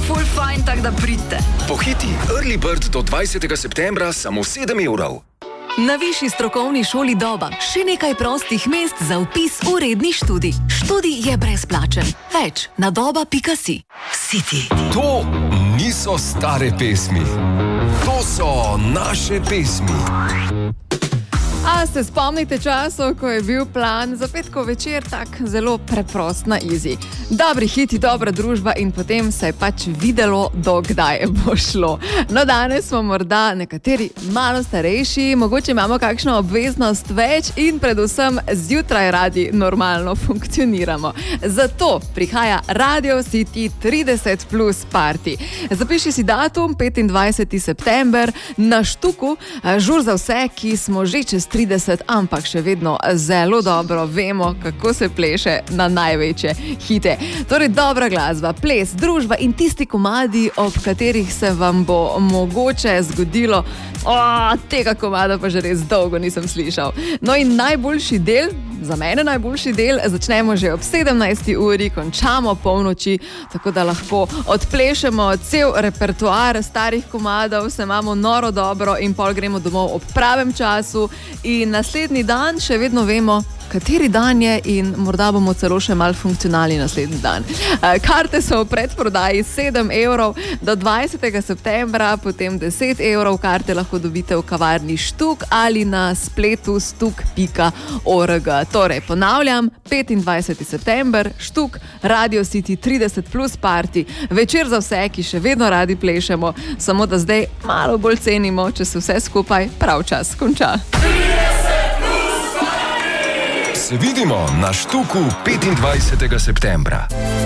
ful fajn, tak da pridite. Pohiti, Early Bird do 20. septembra samo 7 evrov. Na Višji strokovni šoli Doba še nekaj prostih mest za vpis v redni študij. Študij je brezplačen. Več na doba.si. City. To niso stare pesmi. To so naše pesmi. A se spomnite časov, ko je bil plan za petkov večer tak zelo preprost na easy. Dobri hiti, dobra družba in potem se je pač videlo, do kdaj bo šlo. No, danes smo morda nekateri malo starejši, mogoče imamo kakšno obveznost več in predvsem zjutraj radi normalno funkcioniramo. Zato prihaja Radio City 30 plus party. Zapiši si datum 25. september na Štuku, žur za vse, ki smo že čez 30, ampak še vedno zelo dobro vemo, kako se pleše na največje hite. Torej dobra glasba, ples, družba in tisti komadi, ob katerih se vam bo mogoče zgodilo, tega komada pa že res dolgo nisem slišal. No in najboljši del, za mene najboljši del, začnemo že ob 17. uri, končamo polnoči, tako da lahko odplešemo cel repertoar starih komadov, se imamo noro dobro in pol gremo domov ob pravem času in naslednji dan še vedno vemo, kateri dan je in morda bomo celo še malo funkcionalni naslednji dan. Karte so v predprodaji 7 evrov do 20. septembra, potem 10 evrov. Karte lahko dobite v kavarni Štuk ali na spletu stuk.org. Torej, ponavljam, 25. september, Štuk, Radio City 30 plus party, večer za vse, ki še vedno radi plešemo, samo da zdaj malo bolj cenimo, če se vse skupaj prav čas konča. Se vidimo na Štuku 25. septembra.